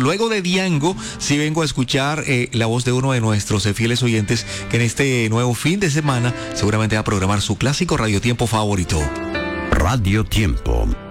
luego de Diango, sí vengo a escuchar la voz de uno de nuestros fieles oyentes que en este nuevo fin de semana seguramente va a programar su clásico Radio Tiempo favorito. Radio Tiempo.